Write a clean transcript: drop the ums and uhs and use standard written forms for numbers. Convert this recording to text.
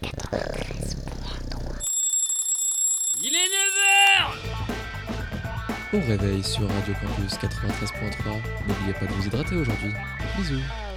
Il est 9h. Au réveil sur Radio Campus 93.3. N'oubliez pas de vous hydrater aujourd'hui. Bisous.